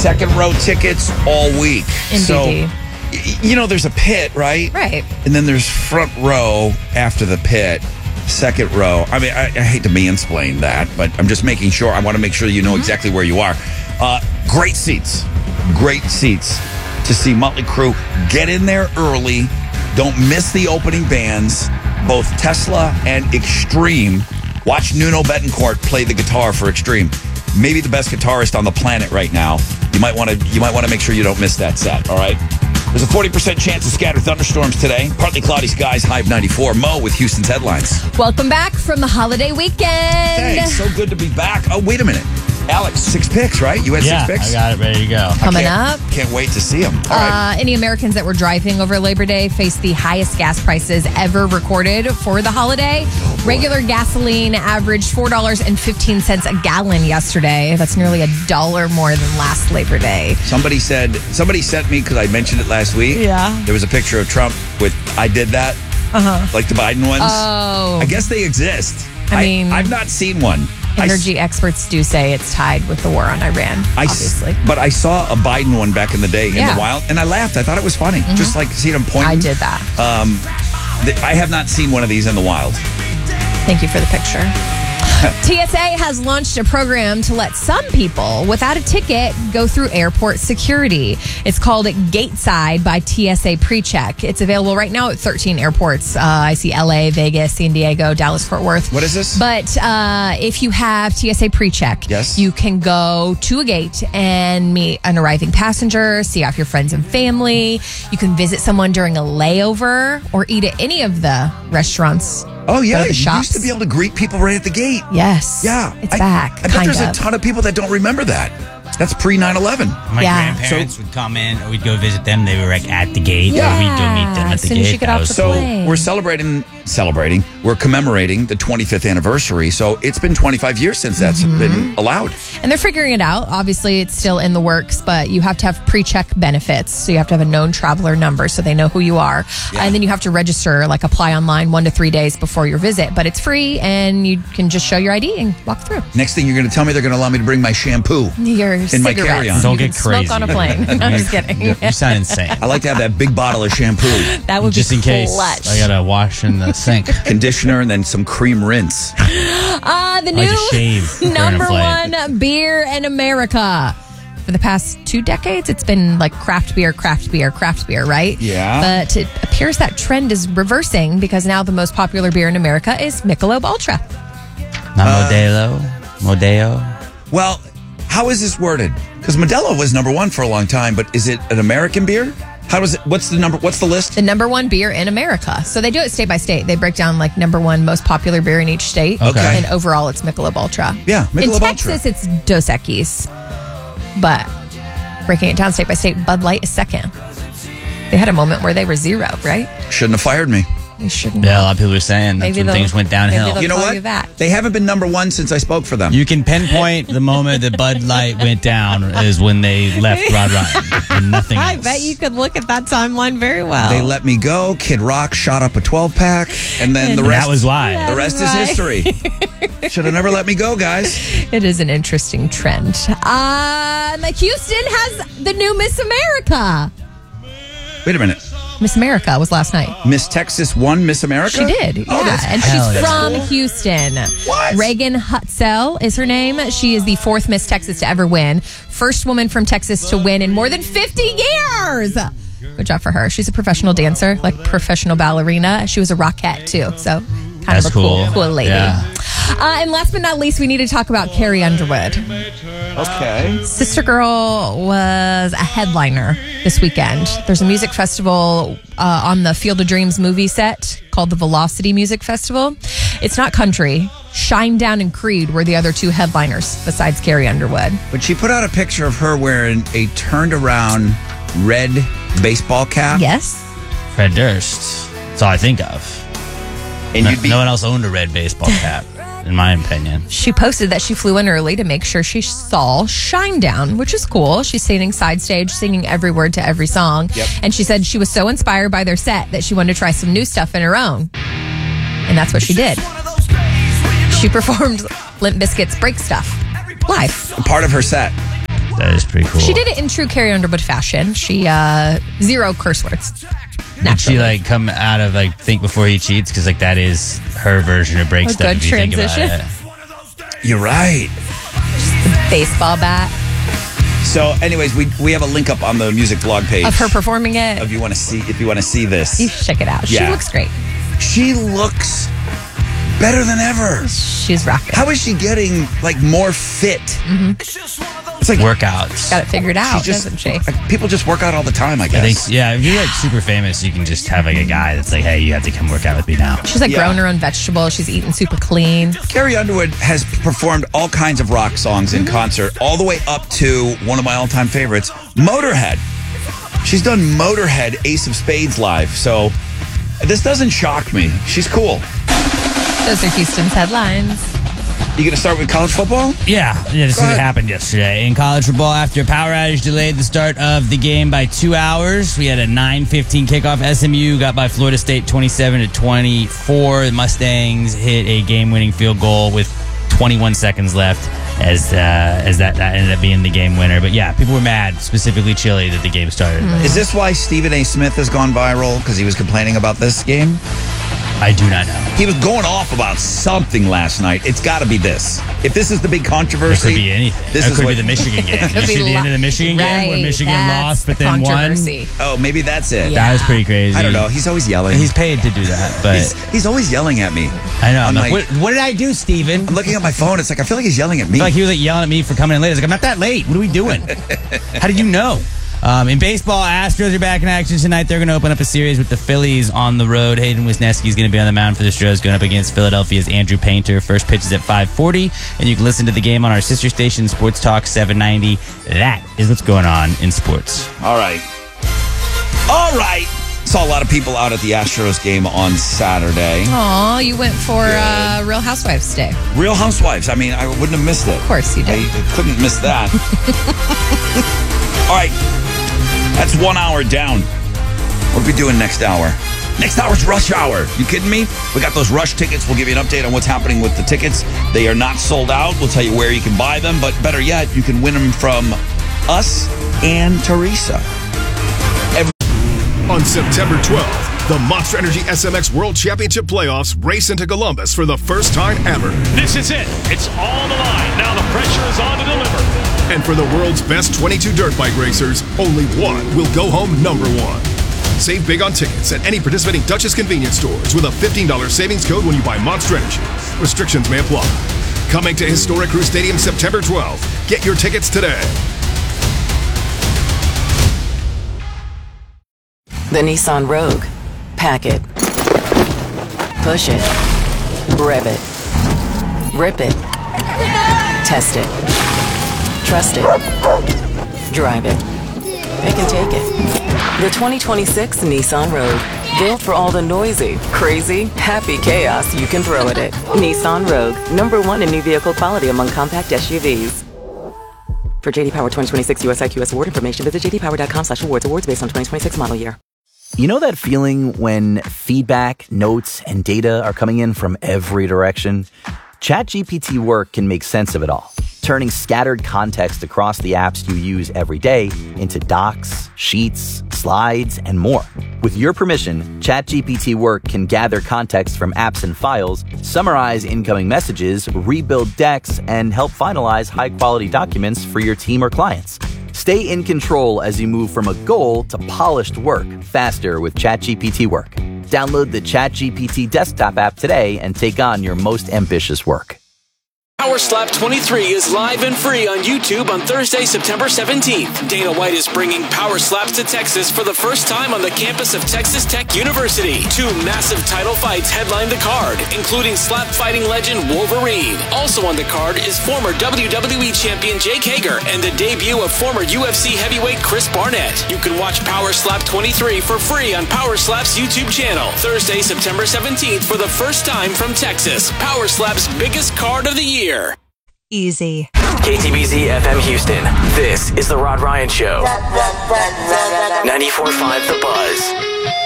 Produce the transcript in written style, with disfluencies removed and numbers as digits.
second row tickets all week. Indeed. So, there's a pit, right? Right. And then there's front row after the pit, second row. I mean, I hate to mansplain that, but I'm just making sure. I want to make sure you know exactly where you are. Great seats. Great seats to see Mötley Crüe. Get in there early. Don't miss the opening bands, both Tesla and Extreme. Watch Nuno Bettencourt play the guitar for Extreme. Maybe the best guitarist on the planet right now. You might want to make sure you don't miss that set, all right? There's a 40% chance of scattered thunderstorms today. Partly cloudy skies, high of 94. Mo with Houston's headlines. Welcome back from the holiday weekend. Thanks. So good to be back. Oh, wait a minute. Alex, 6 picks, right? You had 6 picks? I got it ready to go. Coming up. Can't wait to see them. All right. Any Americans that were driving over Labor Day faced the highest gas prices ever recorded for the holiday. Regular gasoline averaged $4.15 a gallon yesterday. That's nearly $1 more than last Labor Day. Somebody sent me, because I mentioned it last week. Yeah. There was a picture of Trump with, I did that. Like the Biden ones. Oh. I guess they exist. I mean, I've not seen one. Energy experts do say it's tied with the war on Iran, obviously. But I saw a Biden one back in the day in the wild, and I laughed. I thought it was funny. Just like seeing him pointing. I did that. I have not seen one of these in the wild. Thank you for the picture. TSA has launched a program to let some people without a ticket go through airport security. It's called Gateside by TSA PreCheck. It's available right now at 13 airports. I see LA, Vegas, San Diego, Dallas, Fort Worth. What is this? But if you have TSA PreCheck, yes, you can go to a gate and meet an arriving passenger, see off your friends and family. You can visit someone during a layover or eat at any of the restaurants. Oh, yeah. You shops. used to be able to greet people right at the gate. Yes. Yeah. It's back. I bet there's a ton of people that don't remember that. That's pre 9/11. My grandparents would come in, or we'd go visit them. They were like at the gate, or we'd go meet them at the gate. You get off the plane. We're celebrating. We're commemorating the 25th anniversary. So it's been 25 years since that's been allowed. And they're figuring it out. Obviously, it's still in the works, but you have to have pre-check benefits. So you have to have a known traveler number so they know who you are. Yeah. And then you have to register, like apply online 1 to 3 days before your visit. But it's free, and you can just show your ID and walk through. Next thing you're going to tell me, they're going to allow me to bring my shampoo in my carry-on. Don't get crazy. Smoke on a plane. No, I'm just kidding. You sound insane. I like to have that big bottle of shampoo. That would just be in case clutch. I got to wash in the sink. Conditioner and then some cream rinse. The new number one beer in America. For the past 2 decades, it's been like craft beer, right? Yeah. But it appears that trend is reversing because now the most popular beer in America is Michelob Ultra. Not Modelo? Well, how is this worded? Because Modelo was number one for a long time, but is it an American beer? How does it? What's the list? The number one beer in America. So they do it state by state. They break down like number one most popular beer in each state. Okay. And overall, it's Michelob Ultra. Yeah, Michelob Ultra. In Ultra. Texas, it's Dos Equis. But breaking it down state by state, Bud Light is second. They had a moment where they were zero, right? Shouldn't have fired me. They shouldn't. Yeah, a lot of people are saying that's when things went downhill. You know what? They haven't been number one since I spoke for them. You can pinpoint the moment that Bud Light went down is when they left Rod Ryan and nothing else. I bet you could look at that timeline very well. They let me go. Kid Rock shot up a 12-pack, and then the rest. That was why. The rest is history. Should have never let me go, guys. It is an interesting trend. Houston has the new Miss America. Wait a minute. Miss America was last night. Miss Texas won Miss America? She did. And she's from Houston. What? Reagan Hutzel is her name. She is the 4th Miss Texas to ever win. First woman from Texas to win in more than 50 years. Good job for her. She's a professional dancer, like professional ballerina. She was a rockette too. So kind of a cool lady. Yeah. And last but not least, we need to talk about Carrie Underwood. Okay. Sister Girl was a headliner this weekend. There's a music festival on the Field of Dreams movie set called the Velocity Music Festival. It's not country. Shinedown and Creed were the other 2 headliners besides Carrie Underwood. But she put out a picture of her wearing a turned around red baseball cap. Yes. Fred Durst. That's all I think of. And no one else owned a red baseball cap, in my opinion. She posted that she flew in early to make sure she saw Shinedown, which is cool. She's standing side stage, singing every word to every song. Yep. And she said she was so inspired by their set that she wanted to try some new stuff in her own. And that's what she did. She performed Limp Bizkit's Break Stuff live. Part of her set. That is pretty cool. She did it in true Carrie Underwood fashion. She, 0 curse words. Did she like come out of like think before he cheats? Because like that is her version of break A stuff. good if you think about transition. it. You're right. Baseball bat So, anyways, we have a link up on the music blog page of her performing it. if you want to see this. You should check it out. She Yeah. looks great. She looks better than ever. She's rocking. How is she getting like more fit? It's like Workouts. Got it figured out, she just doesn't she? people just work out all the time. I I guess. think, yeah, if you're like super famous, you can just have like a guy that's like, hey, you have to come work out with me now. She's like Yeah. grown her own vegetables. She's eating super clean. Carrie Underwood has performed all kinds of rock songs in concert, all the way up to one of my all-time favorites, Motorhead. She's done Motorhead Ace of Spades live, so this doesn't shock me. She's cool. Those are Houston's headlines. You gonna start with college football? Yeah, this is Go what ahead. happened yesterday. In college football, after a power outage delayed the start of the game by 2 hours, we had a 9:15 kickoff. SMU got by Florida State 27-24. The Mustangs hit a game-winning field goal with 21 seconds left as that ended up being the game winner. But yeah, people were mad, specifically Chile, that the game started. Is this why Stephen A. Smith has gone viral? Because he was complaining about this game? I do not know. He was going off about something last night. It's got to be this. If this is the big It controversy, could be anything. This It is could what- be the Michigan game. Did you Could be see the end of the Michigan game where Right, Michigan that's lost but the then won? controversy. Oh, maybe that's it. Yeah. That was pretty crazy. I don't know. He's always yelling. He's paid to do that, but He's always yelling at me. I know. I'm I'm like, like- what did I do, Steven? I'm looking at my phone. It's like I feel like he's yelling at me. I feel like he was like yelling at me for coming in late. I was like, I'm not that late. What are we doing? How did you know? In baseball, Astros are back in action tonight. They're going to open up a series with the Phillies on the road. Hayden Wisniewski is going to be on the mound for the Astros, going up against Philadelphia's Andrew Painter. First pitch is at 5:40, and you can listen to the game on our sister station, Sports Talk 790. That is what's going on in sports. All right. Saw a lot of people out at the Astros game on Saturday. Aw, you went for Real Housewives Day. Real Housewives. I mean, I wouldn't have missed it. Of course you did. I couldn't miss that. All right. That's 1 hour down. What are we doing next hour? Next hour's Rush Hour. You kidding me? We got those Rush tickets. We'll give you an update on what's happening with the tickets. They are not sold out. We'll tell you where you can buy them. But better yet, you can win them from us and Teresa. On September 12th, the Monster Energy SMX World Championship Playoffs race into Columbus for the first time ever. This is it. It's all on the line. Now the pressure is on to deliver. And for the world's best 22 dirt bike racers, only one will go home number one. Save big on tickets at any participating Duchess convenience stores with a $15 savings code when you buy Monster Energy. Restrictions may apply. Coming to Historic Crew Stadium September 12th. Get your tickets today. The Nissan Rogue. Pack it. Push it. Rev it. Rip it. Test it. Trust it. Drive it. Pick and take it. The 2026 Nissan Rogue. Built for all the noisy, crazy, happy chaos you can throw at it. Nissan Rogue. #1 in new vehicle quality among compact SUVs. For JD Power 2026 US IQS award information, visit jdpower.com/awards. Awards based on 2026 model year. You know that feeling when feedback, notes, and data are coming in from every direction? ChatGPT Work can make sense of it all, turning scattered context across the apps you use every day into docs, sheets, slides, and more. With your permission, ChatGPT Work can gather context from apps and files, summarize incoming messages, rebuild decks, and help finalize high-quality documents for your team or clients. Stay in control as you move from a goal to polished work faster with ChatGPT Work. Download the ChatGPT desktop app today and take on your most ambitious work. Power Slap 23 is live and free on YouTube on Thursday, September 17th. Dana White is bringing Power Slaps to Texas for the first time on the campus of Texas Tech University. 2 massive title fights headline the card, including slap fighting legend Wolverine. Also on the card is former WWE champion Jake Hager and the debut of former UFC heavyweight Chris Barnett. You can watch Power Slap 23 for free on Power Slap's YouTube channel. Thursday, September 17th for the first time from Texas. Power Slap's biggest card of the year. Easy. KTBZ FM Houston. This is The Rod Ryan Show. 94.5 The Buzz.